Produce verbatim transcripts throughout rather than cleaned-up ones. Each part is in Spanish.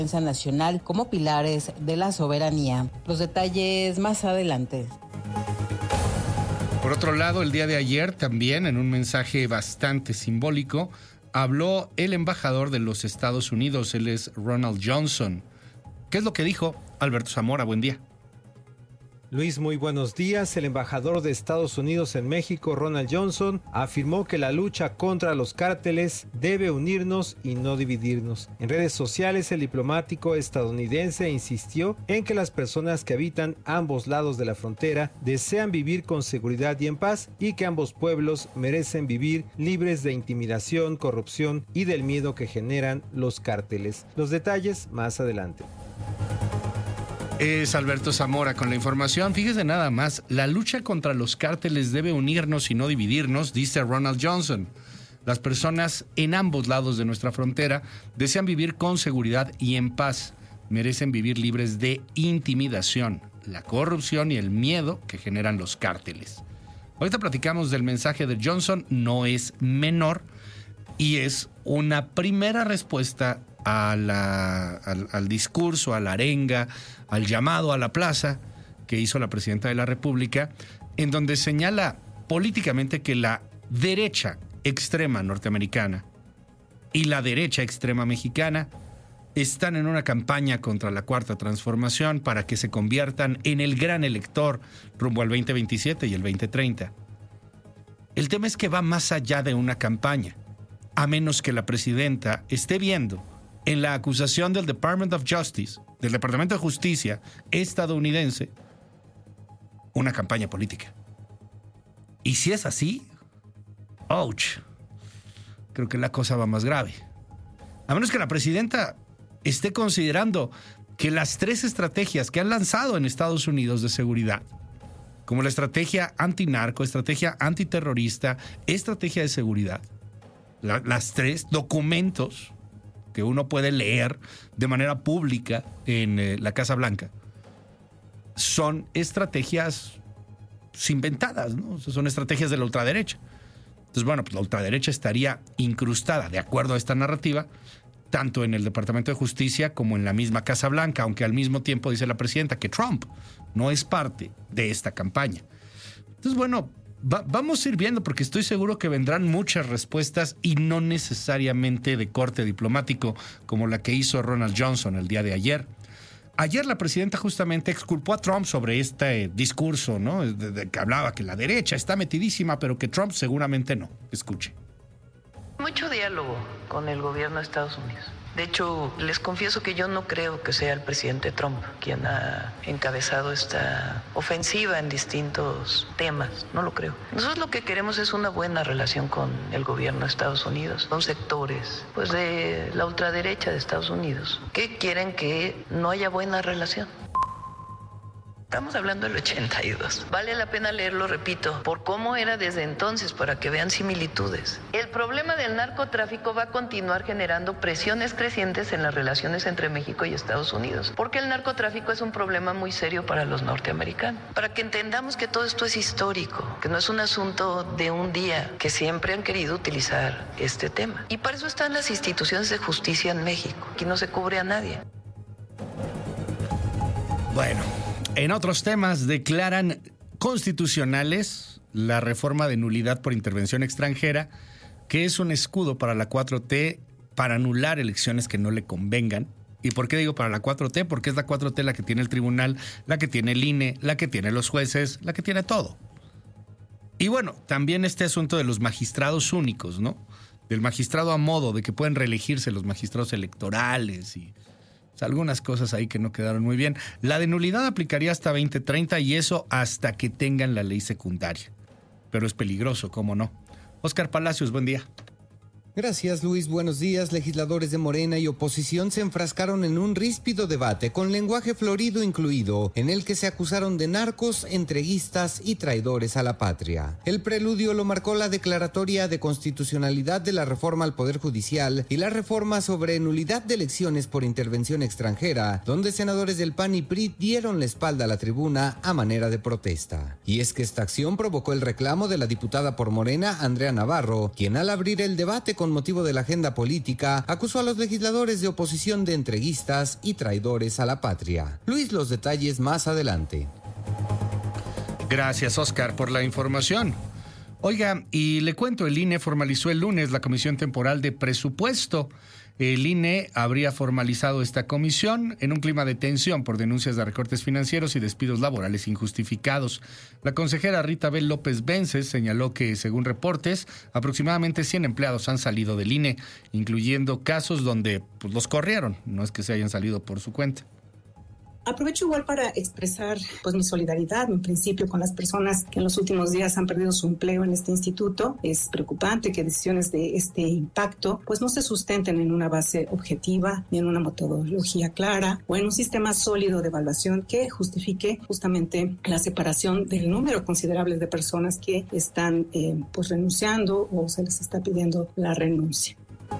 defensa nacional como pilares de la soberanía. Los detalles más adelante. Por otro lado, el día de ayer también, en un mensaje bastante simbólico, habló el embajador de los Estados Unidos, él es Ronald Johnson. ¿Qué es lo que dijo? Alberto Zamora, buen día. Luis, muy buenos días. El embajador de Estados Unidos en México, Ronald Johnson, afirmó que la lucha contra los cárteles debe unirnos y no dividirnos. En redes sociales, el diplomático estadounidense insistió en que las personas que habitan ambos lados de la frontera desean vivir con seguridad y en paz, y que ambos pueblos merecen vivir libres de intimidación, corrupción y del miedo que generan los cárteles. Los detalles más adelante. Es Alberto Zamora con la información. Fíjese nada más, la lucha contra los cárteles debe unirnos y no dividirnos, dice Ronald Johnson. Las personas en ambos lados de nuestra frontera desean vivir con seguridad y en paz. Merecen vivir libres de intimidación, la corrupción y el miedo que generan los cárteles. Ahorita platicamos del mensaje de Johnson, no es menor y es una primera respuesta a la, al, al discurso, a la arenga, al llamado a la plaza que hizo la presidenta de la República, en donde señala políticamente que la derecha extrema norteamericana y la derecha extrema mexicana están en una campaña contra la Cuarta Transformación para que se conviertan en el gran elector rumbo al veinte veintisiete y el veinte treinta. El tema es que va más allá de una campaña, a menos que la presidenta esté viendo en la acusación del Department of Justice, del Departamento de Justicia estadounidense, una campaña política. Y si es así, ouch, creo que la cosa va más grave. A menos que la presidenta esté considerando que las tres estrategias que han lanzado en Estados Unidos de seguridad, como la estrategia antinarco, estrategia antiterrorista, estrategia de seguridad, la, las tres documentos que uno puede leer de manera pública en eh, la Casa Blanca, son estrategias inventadas, ¿no? O sea, son estrategias de la ultraderecha. Entonces, bueno, pues la ultraderecha estaría incrustada, de acuerdo a esta narrativa, tanto en el Departamento de Justicia como en la misma Casa Blanca, aunque al mismo tiempo dice la presidenta que Trump no es parte de esta campaña. Entonces, bueno, Va, vamos a ir viendo, porque estoy seguro que vendrán muchas respuestas y no necesariamente de corte diplomático como la que hizo Ronald Johnson el día de ayer. Ayer la presidenta justamente exculpó a Trump sobre este discurso, ¿no? De, de que hablaba que la derecha está metidísima, pero que Trump seguramente no. Escuche. Mucho diálogo con el gobierno de Estados Unidos. De hecho, les confieso que yo no creo que sea el presidente Trump quien ha encabezado esta ofensiva en distintos temas. No lo creo. Nosotros lo que queremos es una buena relación con el gobierno de Estados Unidos, con sectores pues, de la ultraderecha de Estados Unidos, que quieren que no haya buena relación. Estamos hablando del ochenta y dos. Vale la pena leerlo, repito, por cómo era desde entonces, para que vean similitudes. El problema del narcotráfico va a continuar generando presiones crecientes en las relaciones entre México y Estados Unidos, porque el narcotráfico es un problema muy serio para los norteamericanos. Para que entendamos que todo esto es histórico, que no es un asunto de un día, que siempre han querido utilizar este tema. Y para eso están las instituciones de justicia en México. Aquí no se cubre a nadie. Bueno, en otros temas, declaran constitucionales la reforma de nulidad por intervención extranjera, que es un escudo para la cuatro T para anular elecciones que no le convengan. ¿Y por qué digo para la cuatro T? Porque es la cuatro T la que tiene el tribunal, la que tiene el I N E, la que tiene los jueces, la que tiene todo. Y bueno, también este asunto de los magistrados únicos, ¿no? Del magistrado a modo, de que pueden reelegirse los magistrados electorales y algunas cosas ahí que no quedaron muy bien. La de nulidad aplicaría hasta veinte treinta y eso hasta que tengan la ley secundaria. Pero es peligroso, ¿cómo no? Óscar Palacios, buen día. Gracias, Luis. Buenos días. Legisladores de Morena y oposición se enfrascaron en un ríspido debate con lenguaje florido incluido, en el que se acusaron de narcos, entreguistas y traidores a la patria. El preludio lo marcó la declaratoria de constitucionalidad de la reforma al Poder Judicial y la reforma sobre nulidad de elecciones por intervención extranjera, donde senadores del P A N y P R I dieron la espalda a la tribuna a manera de protesta. Y es que esta acción provocó el reclamo de la diputada por Morena, Andrea Navarro, quien al abrir el debate con motivo de la agenda política, acusó a los legisladores de oposición de entreguistas y traidores a la patria. Luis, los detalles más adelante. Gracias, Oscar, por la información. Oiga, y le cuento, el I N E formalizó el lunes la Comisión Temporal de Presupuesto. El I N E habría formalizado esta comisión en un clima de tensión por denuncias de recortes financieros y despidos laborales injustificados. La consejera Rita Bel López Vences señaló que, según reportes, aproximadamente cien empleados han salido del I N E, incluyendo casos donde pues, los corrieron, no es que se hayan salido por su cuenta. Aprovecho igual para expresar pues mi solidaridad, en principio, con las personas que en los últimos días han perdido su empleo en este instituto. Es preocupante que decisiones de este impacto pues no se sustenten en una base objetiva, ni en una metodología clara o en un sistema sólido de evaluación que justifique justamente la separación del número considerable de personas que están eh, pues renunciando o se les está pidiendo la renuncia.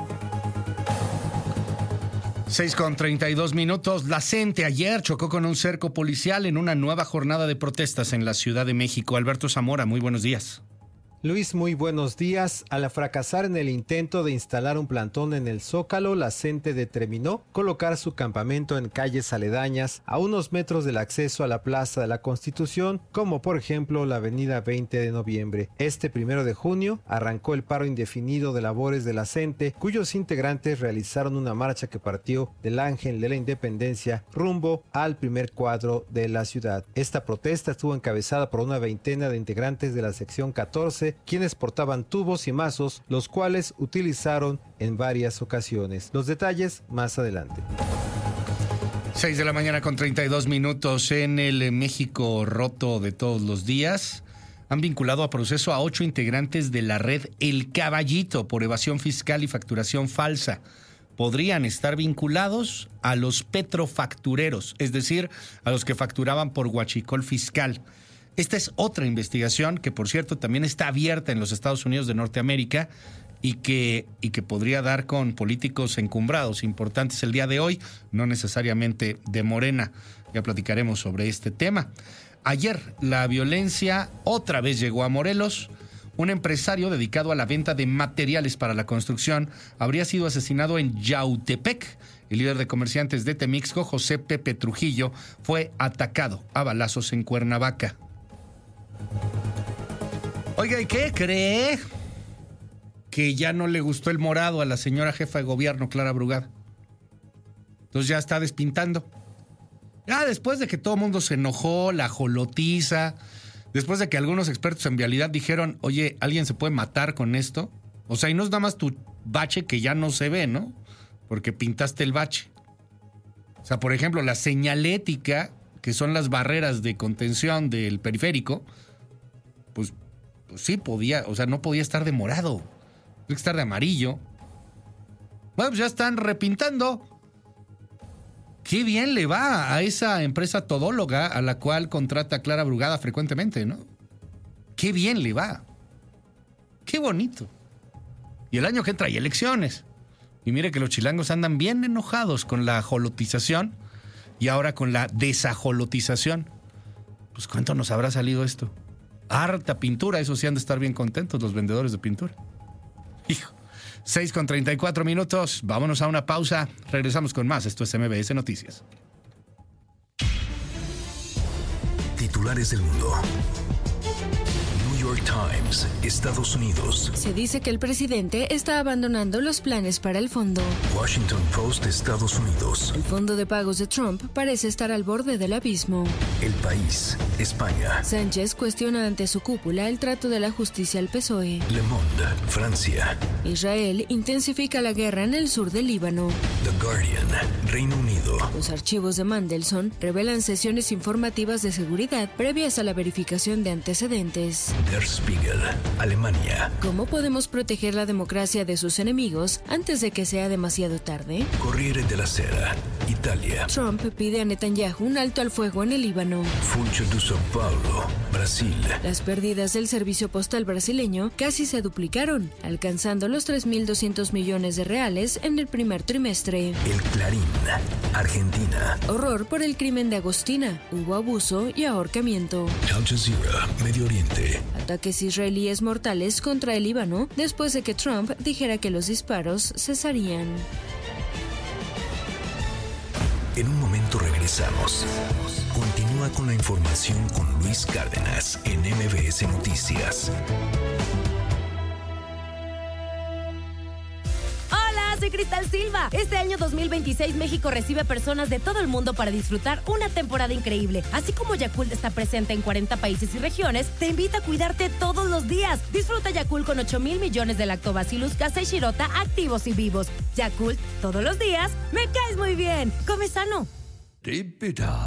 seis con treinta y dos minutos. La CENTE ayer chocó con un cerco policial en una nueva jornada de protestas en la Ciudad de México. Alberto Zamora, muy buenos días. Luis, muy buenos días. Al fracasar en el intento de instalar un plantón en el Zócalo, la CENTE determinó colocar su campamento en calles aledañas a unos metros del acceso a la Plaza de la Constitución, como por ejemplo la avenida veinte de noviembre. Este primero de junio arrancó el paro indefinido de labores de la CENTE, cuyos integrantes realizaron una marcha que partió del Ángel de la Independencia rumbo al primer cuadro de la ciudad. Esta protesta estuvo encabezada por una veintena de integrantes de la sección catorce, quienes portaban tubos y mazos, los cuales utilizaron en varias ocasiones. Los detalles más adelante. seis de la mañana con treinta y dos minutos. En el México roto de todos los días, han vinculado a proceso a ocho integrantes de la red El Caballito por evasión fiscal y facturación falsa. Podrían estar vinculados a los petrofactureros, es decir, a los que facturaban por huachicol fiscal. Esta es otra investigación que, por cierto, también está abierta en los Estados Unidos de Norteamérica y que, y que podría dar con políticos encumbrados importantes el día de hoy, no necesariamente de Morena. Ya platicaremos sobre este tema. Ayer, la violencia otra vez llegó a Morelos. Un empresario dedicado a la venta de materiales para la construcción habría sido asesinado en Yautepec. El líder de comerciantes de Temixco, José Pepe Trujillo, fue atacado a balazos en Cuernavaca. Oiga, ¿y qué cree? Que ya no le gustó el morado a la señora jefa de gobierno, Clara Brugada. Entonces ya está despintando. Ya después de que todo el mundo se enojó, la jolotiza, después de que algunos expertos en vialidad dijeron, oye, ¿alguien se puede matar con esto? O sea, y no es nada más tu bache que ya no se ve, ¿no? Porque pintaste el bache. O sea, por ejemplo, la señalética, que son las barreras de contención del periférico, pues, pues sí podía, o sea, no podía estar de morado, tiene que estar de amarillo. Bueno, pues ya están repintando. Qué bien le va a esa empresa todóloga a la cual contrata Clara Brugada frecuentemente, ¿no? Qué bien le va. Qué bonito. Y el año que entra hay elecciones. Y mire que los chilangos andan bien enojados con la ajolotización y ahora con la desajolotización. Pues ¿cuánto nos habrá salido esto? Harta pintura, eso sí han de estar bien contentos los vendedores de pintura. Hijo, seis con treinta y cuatro minutos, vámonos a una pausa, regresamos con más, esto es M B S Noticias. Titulares del mundo. New York Times, Estados Unidos. Se dice que el presidente está abandonando los planes para el fondo. Washington Post, Estados Unidos. El fondo de pagos de Trump parece estar al borde del abismo. El País, España. Sánchez cuestiona ante su cúpula el trato de la justicia al P S O E. Le Monde, Francia. Israel intensifica la guerra en el sur del Líbano. The Guardian, Reino Unido. Los archivos de Mandelson revelan sesiones informativas de seguridad previas a la verificación de antecedentes. Der Spiegel, Alemania. ¿Cómo podemos proteger la democracia de sus enemigos antes de que sea demasiado tarde? Corriere della Sera, Italia. Trump pide a Netanyahu un alto al fuego en el Líbano. Funcho de São Paulo, Brasil. Las pérdidas del servicio postal brasileño casi se duplicaron, alcanzando los tres mil doscientos millones de reales en el primer trimestre. El Clarín, Argentina. Horror por el crimen de Agostina. Hubo abuso y ahorcamiento. Al Jazeera, Medio Oriente. ataques israelíes mortales contra el Líbano después de que Trump dijera que los disparos cesarían. En un momento regresamos. Continúa con la información con Luis Cárdenas en M B S Noticias. Soy Cristal Silva. Este año dos mil veintiséis México recibe personas de todo el mundo para disfrutar una temporada increíble. Así como Yakult está presente en cuarenta países y regiones, te invita a cuidarte todos los días. Disfruta Yakult con ocho mil millones de Lactobacillus casei shirota activos y vivos. Yakult, todos los días, me caes muy bien. Come sano.